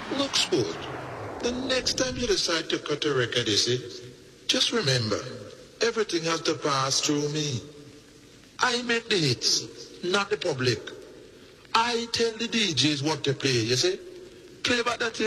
Look, sport, the next time you decide to cut a record, you see, just remember, everything has to pass through me. I make the hits, not the public. I tell the DJs what to play, you see. Play back that